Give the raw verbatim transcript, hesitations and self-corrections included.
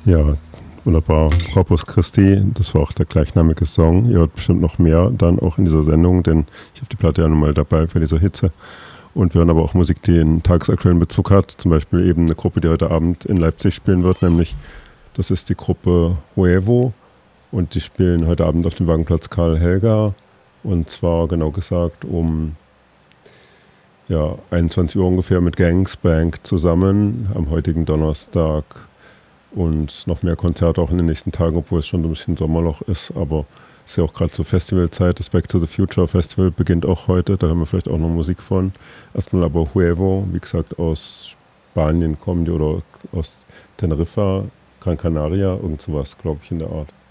Ja, wunderbar. Corpus Christi, das war auch der gleichnamige Song. Ihr hört bestimmt noch mehr dann auch in dieser Sendung, denn ich habe die Platte ja nun mal dabei für diese Hitze. Und wir hören aber auch Musik, die einen tagesaktuellen Bezug hat. Zum Beispiel eben eine Gruppe, die heute Abend in Leipzig spielen wird, nämlich das ist die Gruppe Huevo. Und die spielen heute Abend auf dem Wagenplatz Karl Helga. Und zwar genau gesagt um ja, einundzwanzig Uhr ungefähr mit Gangsbank zusammen am heutigen Donnerstag. Und noch mehr Konzerte auch in den nächsten Tagen, obwohl es schon so ein bisschen Sommerloch ist. Aber es ist ja auch gerade so Festivalzeit. Das Back to the Future Festival beginnt auch heute. Da hören wir vielleicht auch noch Musik von. Erstmal aber Huevo, wie gesagt, aus Spanien kommen die oder aus Teneriffa, Gran Canaria, irgend sowas, glaube ich, in der Art.